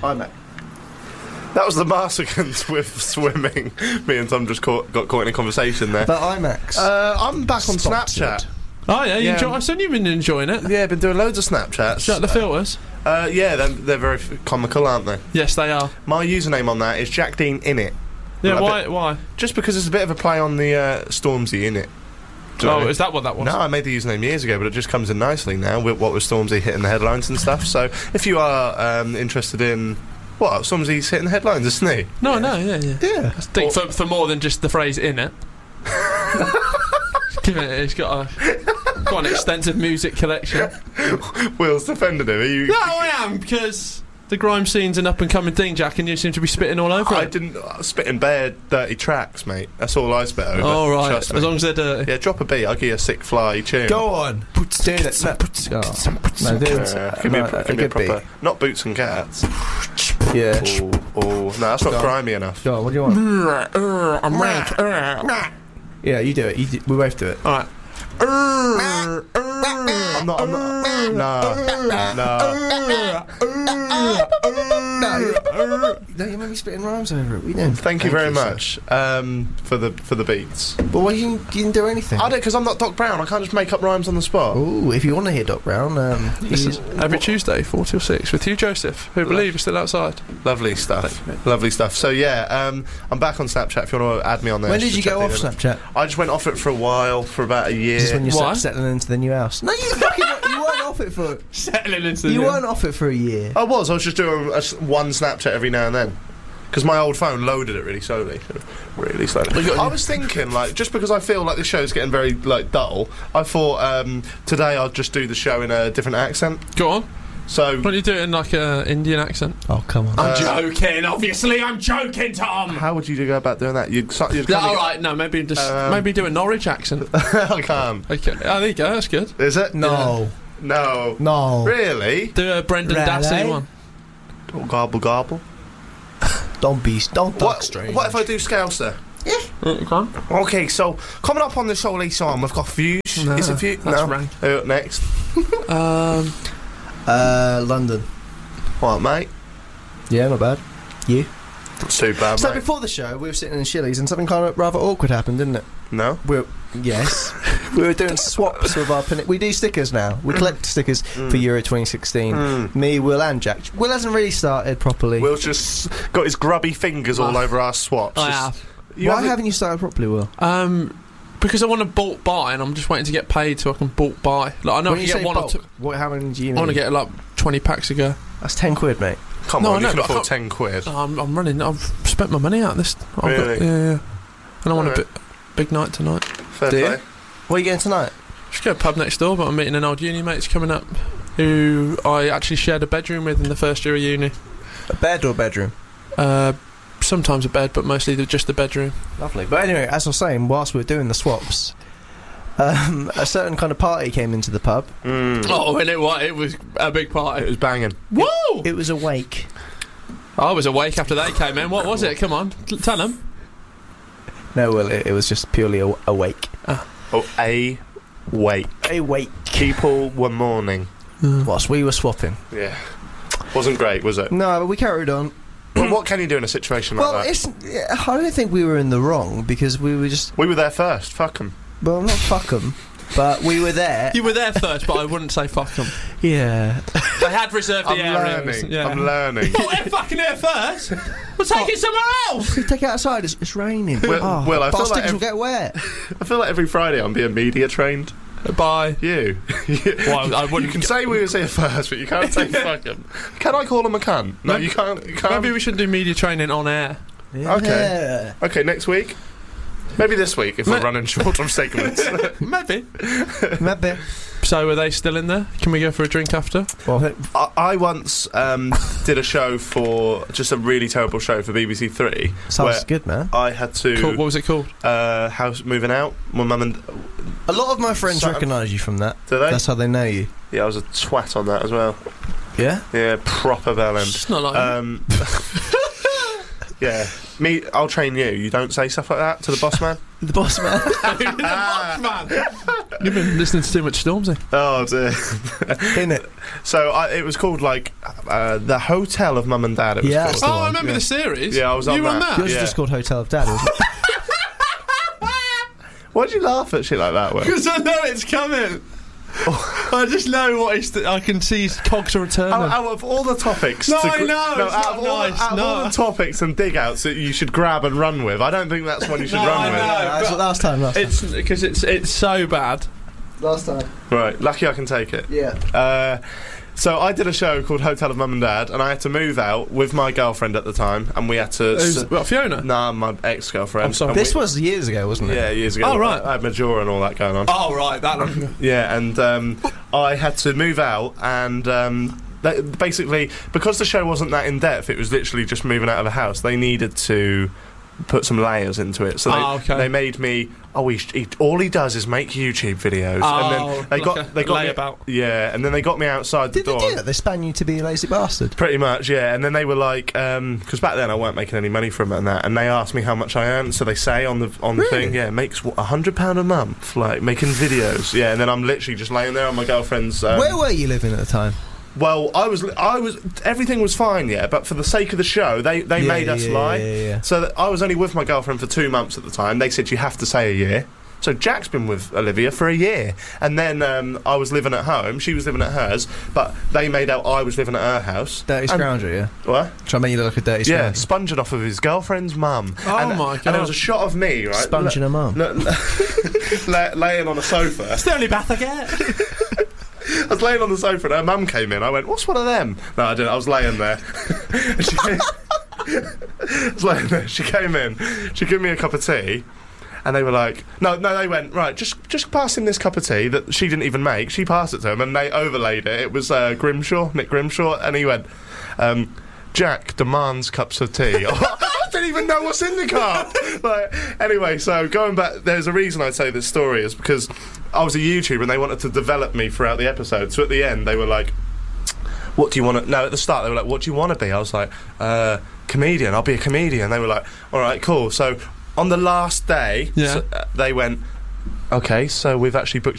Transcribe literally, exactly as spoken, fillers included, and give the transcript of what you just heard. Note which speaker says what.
Speaker 1: Hi, Mac.
Speaker 2: That was the Marsigans with swimming. Me and Tom just caught, got caught in a conversation there.
Speaker 1: But IMAX.
Speaker 2: Uh, I'm back on
Speaker 1: Sponsored.
Speaker 2: Snapchat.
Speaker 3: Oh yeah, you
Speaker 2: Yeah.
Speaker 3: enjoy, I said you've been enjoying it.
Speaker 2: Yeah, been doing loads of Snapchats.
Speaker 3: Shut the filters.
Speaker 2: Uh, yeah, they're, they're very f- comical, aren't they?
Speaker 3: Yes, they are.
Speaker 2: My username on that is Jack Dean Innit.
Speaker 3: Yeah,
Speaker 2: Well, I
Speaker 3: why?
Speaker 2: bet-
Speaker 3: Why?
Speaker 2: Just because it's a bit of a play on the uh, Stormzy Innit. Do you know what I
Speaker 3: Oh,
Speaker 2: mean?
Speaker 3: is that what that was?
Speaker 2: No, I made the username years ago, but it just comes in nicely now with what was Stormzy hitting the headlines and stuff. So if you are um, interested in what Stormzy's hitting the headlines, isn't he?
Speaker 3: No, no, yeah, yeah.
Speaker 1: Yeah.
Speaker 3: I think for, for more than just the phrase in it. Given it, he's got a got an extensive music collection.
Speaker 2: Will's defended him. Are you?
Speaker 3: No, I am, because the grime scene's an up and coming thing, Jack, and you seem to be spitting all over
Speaker 2: I
Speaker 3: it.
Speaker 2: didn't uh, spit in bare dirty tracks, mate. That's all I spit over.
Speaker 3: All right,
Speaker 2: Trust me.
Speaker 3: as long as they're dirty.
Speaker 2: Yeah, drop a beat. I'll give you a sick fly tune.
Speaker 1: Go on. Do it. No, no, do it.
Speaker 2: Uh, give me a,
Speaker 1: No,
Speaker 2: pro-
Speaker 1: a
Speaker 2: give me a
Speaker 1: good
Speaker 2: proper.
Speaker 1: beat.
Speaker 2: Not Boots and Cats.
Speaker 1: Yeah.
Speaker 2: Oh, oh, no, that's not
Speaker 1: Go on.
Speaker 2: grimy enough.
Speaker 1: Go on, what do you want?
Speaker 3: I'm right.
Speaker 1: Yeah, you do it. You do, we both do it.
Speaker 3: All right.
Speaker 2: I'm not. I'm not. No. No.
Speaker 1: No, no, you made me spitting rhymes over it. We didn't.
Speaker 2: Thank you very
Speaker 1: sir.
Speaker 2: much um, for the for the beats.
Speaker 1: But why you, you didn't do anything?
Speaker 2: I don't, because I'm not Doc Brown. I can't just make up rhymes on the spot.
Speaker 1: Oh, if you want to hear Doc Brown, um, he's
Speaker 3: Every Tuesday, four till six, with you, Joseph, who I believe is still outside.
Speaker 2: Lovely stuff. Lovely stuff. So yeah, um, I'm back on Snapchat. If you want to add me on there.
Speaker 1: when did
Speaker 2: just
Speaker 1: you
Speaker 2: check
Speaker 1: go
Speaker 2: the
Speaker 1: off
Speaker 2: internet.
Speaker 1: Snapchat?
Speaker 2: I just went off it for a while, for about a year.
Speaker 1: Is this when you're
Speaker 3: Why?
Speaker 1: set- settling into the new house? No, you fucking you weren't off it for
Speaker 3: Settling into
Speaker 1: you weren't off it for a year.
Speaker 2: I was. I was just doing a, s- one Snapchat every now and then. Because my old phone loaded it really slowly. Really slowly. I was thinking, like, just because I feel like the show's getting very, like, dull, I thought um, today I'd just do the show in a different accent.
Speaker 3: Go on.
Speaker 2: So...
Speaker 3: Why don't you do it in like an Indian accent?
Speaker 1: Oh, come on.
Speaker 3: I'm joking, obviously, I'm joking, Tom!
Speaker 2: How would you go about doing that? You'd... so- you'd
Speaker 3: Yeah,
Speaker 2: kinda-
Speaker 3: alright, no, maybe just
Speaker 2: Um,
Speaker 3: maybe do a Norwich accent.
Speaker 2: I can't.
Speaker 3: Okay, oh, there you go, that's good.
Speaker 2: Is it?
Speaker 1: No,
Speaker 2: No.
Speaker 1: no.
Speaker 2: Really?
Speaker 3: Do a Brendan
Speaker 1: Really?
Speaker 3: Dassey one.
Speaker 2: Oh, garble, garble.
Speaker 1: Don't be, don't talk
Speaker 2: What,
Speaker 1: strange.
Speaker 2: what if I do Scouser?
Speaker 3: Come
Speaker 2: Okay, so coming up on the show later on, we've got Fuse.
Speaker 3: No,
Speaker 2: Is it Fuse?
Speaker 3: that's
Speaker 2: No.
Speaker 3: rank.
Speaker 2: Who up next?
Speaker 3: Um,
Speaker 1: Uh, London.
Speaker 2: What, mate?
Speaker 1: Yeah, not bad. You?
Speaker 2: Too bad,
Speaker 1: So
Speaker 2: mate.
Speaker 1: before the show, we were sitting in Shilly's and something kind of rather awkward happened, didn't it?
Speaker 2: No?
Speaker 1: We were, yes. we were doing swaps with our pin. We do stickers now. We collect stickers for Euro twenty sixteen.
Speaker 2: Mm.
Speaker 1: Me, Will, and Jack. Will hasn't really started properly.
Speaker 2: Will's just got his grubby fingers all over our swaps.
Speaker 3: I
Speaker 2: Just-
Speaker 3: have.
Speaker 2: You
Speaker 1: Why
Speaker 2: haven't-
Speaker 1: haven't you started properly, Will?
Speaker 3: Um, because I want to bulk buy, and I'm just waiting to get paid so I can bulk buy. Like, I know
Speaker 1: when
Speaker 3: I
Speaker 1: you
Speaker 3: can
Speaker 1: say
Speaker 3: get one
Speaker 1: bulk,
Speaker 3: or two.
Speaker 1: what, how many do you
Speaker 3: I
Speaker 1: need?
Speaker 3: want to get like twenty packs a go.
Speaker 1: That's ten quid, mate.
Speaker 2: Come
Speaker 3: No,
Speaker 2: on,
Speaker 3: I know,
Speaker 2: you can
Speaker 3: but I
Speaker 2: afford
Speaker 3: can't-
Speaker 2: ten quid.
Speaker 3: Oh, I'm, I'm running. I've spent my money out this. I've got-
Speaker 2: Really?
Speaker 3: yeah, yeah. And I want a
Speaker 2: Alright.
Speaker 3: bit, big night tonight.
Speaker 2: Fair
Speaker 1: Do you?
Speaker 2: play.
Speaker 1: What are you getting tonight?
Speaker 3: Just go to a pub next door, but I'm meeting an old uni mate's coming up, who I actually shared a bedroom with in the first year of uni.
Speaker 1: A bed or bedroom?
Speaker 3: Uh, sometimes a bed, but mostly the, just the bedroom.
Speaker 1: Lovely. But anyway, as I was saying, whilst we were doing the swaps, um, a certain kind of party came into the pub.
Speaker 2: Mm.
Speaker 3: Oh, and it was it was a big party.
Speaker 2: It was banging.
Speaker 3: Whoa!
Speaker 1: It was a wake.
Speaker 3: I was awake after they came in. What was it? Come on, t- tell them.
Speaker 1: No, well, it, it was just purely a, a wake.
Speaker 2: Oh, a wait.
Speaker 1: A wake.
Speaker 2: People were mourning.
Speaker 1: Whilst we were swapping.
Speaker 2: Yeah. Wasn't great, was it?
Speaker 1: No, but we carried on.
Speaker 2: Well, what can you do in a situation like
Speaker 1: Well,
Speaker 2: that?
Speaker 1: it's, yeah, I don't think we were in the wrong because we were just.
Speaker 2: We were there first. Fuck them.
Speaker 1: Well, not fuck them, but we were there.
Speaker 3: You were there first, but I wouldn't say fuck them.
Speaker 1: Yeah.
Speaker 3: They had reserved the
Speaker 2: I'm
Speaker 3: area.
Speaker 2: learning.
Speaker 3: Yeah.
Speaker 2: I'm learning.
Speaker 3: Oh, they're fucking here first. We'll take it somewhere else.
Speaker 1: Take it outside, it's, it's raining.
Speaker 2: Well-
Speaker 1: oh,
Speaker 2: well, I feel
Speaker 1: bastards
Speaker 2: like ev-
Speaker 1: will get wet.
Speaker 2: I feel like every Friday I'm being media trained.
Speaker 3: Bye.
Speaker 2: You.
Speaker 3: Well, I wouldn't.
Speaker 2: You can say we were here first, but you can't say fuck him. Can I call him a cunt? No,
Speaker 3: Maybe-
Speaker 2: you can't. You can't.
Speaker 3: Maybe we should do media training on air.
Speaker 2: Okay. Okay, next week. Maybe this week if we're
Speaker 3: Ma-
Speaker 2: running short of segments.
Speaker 3: Maybe.
Speaker 1: Maybe.
Speaker 3: So are they still in there? Can we go for a drink after?
Speaker 1: Well,
Speaker 2: I, I once um, did a show for just a really terrible show for B B C Three.
Speaker 1: sounds
Speaker 2: where
Speaker 1: good, man.
Speaker 2: I had to
Speaker 3: Cool. What was it called?
Speaker 2: uh, house moving out. My mum and
Speaker 1: A lot of my friends
Speaker 2: So-
Speaker 1: recognise you from that.
Speaker 2: do they?
Speaker 1: That's how they know you.
Speaker 2: Yeah, I was a twat on that as well.
Speaker 1: Yeah?
Speaker 2: Yeah, proper bell end.
Speaker 3: It's not like
Speaker 2: Um, yeah, me. I'll train you. You don't say stuff like that to the boss man.
Speaker 1: The boss man.
Speaker 3: the boss man. You've been listening to too much Stormzy.
Speaker 2: Oh dear.
Speaker 1: In it.
Speaker 2: So I, it was called like uh, the Hotel of Mum and Dad. It was
Speaker 1: Yeah,
Speaker 2: called.
Speaker 1: that's the
Speaker 3: Oh, I
Speaker 1: one.
Speaker 3: remember
Speaker 2: Yeah.
Speaker 3: the series.
Speaker 2: Yeah, I was
Speaker 3: you
Speaker 2: on
Speaker 3: were on
Speaker 2: that.
Speaker 3: that.
Speaker 1: Yours
Speaker 2: Yeah.
Speaker 1: is just called Hotel of Dad, isn't it?
Speaker 2: Why'd you laugh at shit like that? Will?
Speaker 3: Because I know it's coming. I just know what he's. Th- I can see his cogs are returning.
Speaker 2: Out, out of all the topics,
Speaker 3: No,
Speaker 2: to
Speaker 3: I
Speaker 2: gr-
Speaker 3: know,
Speaker 2: no,
Speaker 3: it's
Speaker 2: out
Speaker 3: not
Speaker 2: of, all,
Speaker 3: nice,
Speaker 2: out of
Speaker 3: no.
Speaker 2: all the topics and dig outs that you should grab and run with, I don't think that's one you should
Speaker 3: No,
Speaker 2: run
Speaker 3: I
Speaker 2: with.
Speaker 3: know.
Speaker 1: That's
Speaker 3: but-
Speaker 1: what last time, last time.
Speaker 3: It's because it's it's so bad.
Speaker 1: Last time.
Speaker 2: Right, lucky I can take it.
Speaker 1: Yeah.
Speaker 2: Uh, so I did a show called Hotel of Mum and Dad, and I had to move out with my girlfriend at the time, and we had to.
Speaker 3: Who's,
Speaker 2: s-
Speaker 3: what, Fiona?
Speaker 2: nah, my ex-girlfriend.
Speaker 3: I'm sorry.
Speaker 2: And
Speaker 1: This
Speaker 2: we-
Speaker 1: was years ago, wasn't it?
Speaker 2: Yeah, years ago.
Speaker 3: Oh, right.
Speaker 2: I had Majora and all that going on.
Speaker 3: Oh right, that long ago.
Speaker 2: Yeah, and um, I had to move out, and um, they, basically, because the show wasn't that in depth, it was literally just moving out of the house. They needed to put some layers into it, so they,
Speaker 3: Oh, okay.
Speaker 2: they made me. Oh, he, he all he does is make YouTube videos,
Speaker 3: Oh,
Speaker 2: and then they
Speaker 3: like
Speaker 2: got
Speaker 3: a
Speaker 2: they got me,
Speaker 3: layabout.
Speaker 2: yeah, and then they got me outside the
Speaker 1: Did they
Speaker 2: door.
Speaker 1: do that? They span you to be a lazy bastard.
Speaker 2: Pretty much, yeah. And then they were like, because back then I weren't making any money from it and that, and they asked me how much I earned. So they say on the on the
Speaker 1: Really?
Speaker 2: thing, yeah, makes a hundred pound a month, like making videos, yeah. And then I'm literally just laying there on my girlfriend's. Um,
Speaker 1: Where were you living at the time?
Speaker 2: well, I was, I was, everything was fine, yeah. But for the sake of the show, they they
Speaker 1: Yeah,
Speaker 2: made us
Speaker 1: yeah,
Speaker 2: lie.
Speaker 1: yeah, yeah.
Speaker 2: So that I was only with my girlfriend for two months at the time. They said you have to say a year. So Jack's been with Olivia for a year, and then um, I was living at home. She was living at hers, but they made out I was living at her house.
Speaker 1: Dirty
Speaker 2: And-
Speaker 1: scrounger, yeah.
Speaker 2: What?
Speaker 1: Try and make you look like a dirty
Speaker 2: Yeah,
Speaker 1: scrounger.
Speaker 2: sponging off of his girlfriend's mum.
Speaker 3: Oh
Speaker 2: and,
Speaker 3: my
Speaker 2: And there was a
Speaker 3: God.
Speaker 2: shot of me, right?
Speaker 1: Sponging a mum.
Speaker 2: la- la- la- laying on a sofa.
Speaker 3: It's the only bath I get.
Speaker 2: I was laying on the sofa and her mum came in. I went, "What's one of them?" No, I didn't. I was laying there. And she came, I was laying there. She came in. She gave me a cup of tea. And they were like, no, no, they went, right, just just pass him this cup of tea that she didn't even make. She passed it to him, and they overlaid it. It was uh, Grimshaw, Nick Grimshaw, and he went, um, Jack demands cups of tea. I didn't even know what's in the cup. Like, anyway, so going back, there's a reason I say this story is because I was a YouTuber and they wanted to develop me throughout the episode. So at the end, they were like, what do you want to... No, at the start, they were like, what do you want to be? I was like, uh, comedian, I'll be a comedian. They were like, all right, cool. So on the last day,
Speaker 3: Yeah.
Speaker 2: so, uh, they went, okay, so we've actually booked